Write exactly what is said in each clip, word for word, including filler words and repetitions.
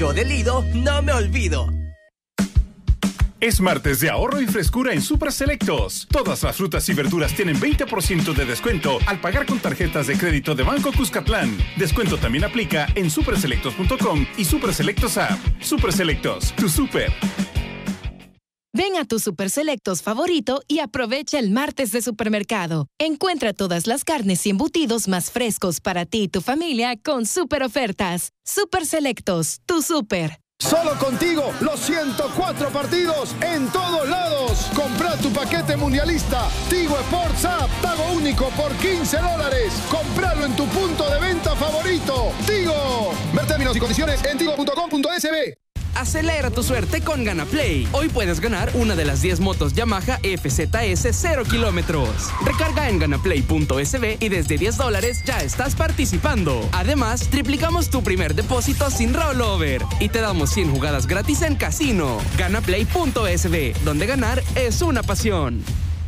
Yo de Lido no me olvido. Es martes de ahorro y frescura en Super Selectos. Todas las frutas y verduras tienen veinte por ciento de descuento al pagar con tarjetas de crédito de Banco Cuscatlán. Descuento también aplica en super selectos punto com y Super Selectos App. Super Selectos, tu super. Ven a tu Super Selectos favorito y aprovecha el martes de supermercado. Encuentra todas las carnes y embutidos más frescos para ti y tu familia con super ofertas. Super Selectos, tu super. Solo contigo, los ciento cuatro partidos en todos lados. Compra tu paquete mundialista. Tigo Sports App, pago único por quince dólares. Compralo en tu punto de venta favorito. Tigo. Ver términos y condiciones en tigo punto com punto es be. Acelera tu suerte con GanaPlay. Hoy puedes ganar una de las diez motos Yamaha F Z S cero kilómetros. Recarga en ganaplay punto es be y desde diez dólares ya estás participando. Además, triplicamos tu primer depósito sin rollover y te damos cien jugadas gratis en casino. ganaplay punto es be, donde ganar es una pasión.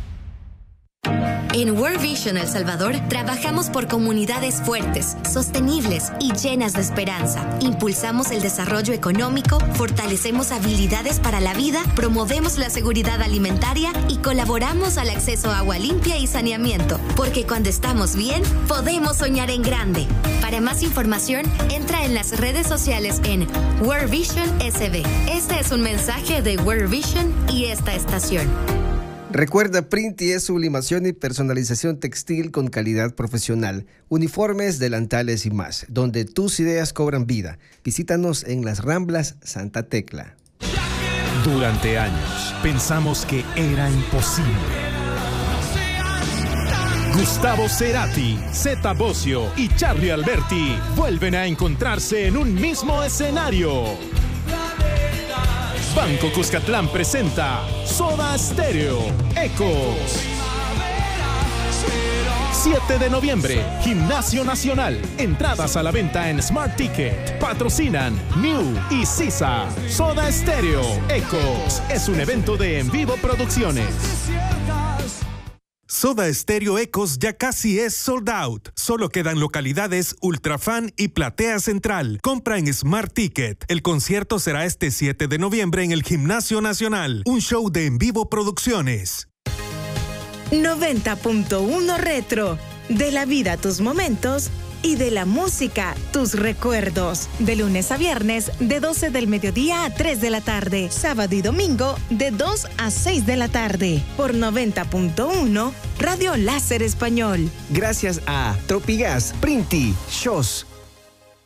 En World Vision El Salvador trabajamos por comunidades fuertes, sostenibles y llenas de esperanza. Impulsamos el desarrollo económico, fortalecemos habilidades para la vida, promovemos la seguridad alimentaria y colaboramos al acceso a agua limpia y saneamiento. Porque cuando estamos bien, podemos soñar en grande. Para más información, entra en las redes sociales en World Vision S B. Este es un mensaje de World Vision y esta estación. Recuerda, Printi es sublimación y personalización textil con calidad profesional, uniformes, delantales y más, donde tus ideas cobran vida. Visítanos en Las Ramblas, Santa Tecla. Durante años pensamos que era imposible. Gustavo Cerati, Zeta Bosio y Charly Alberti vuelven a encontrarse en un mismo escenario. Banco Cuscatlán presenta Soda Stereo, Ecos. siete de noviembre, Gimnasio Nacional. Entradas a la venta en Smart Ticket. Patrocinan New y Sisa. Soda Stereo, Ecos. Es un evento de En Vivo Producciones. Soda Stereo Ecos ya casi es sold out. Solo quedan localidades Ultrafan y Platea Central. Compra en Smart Ticket. El concierto será este siete de noviembre en el Gimnasio Nacional. Un show de En Vivo Producciones. noventa punto uno Retro. De la vida a tus momentos y de la música tus recuerdos. De lunes a viernes de doce del mediodía a tres de la tarde. Sábado y domingo de dos a seis de la tarde. Por noventa punto uno Radio Láser Español. Gracias a Tropigas, Printi, Shows,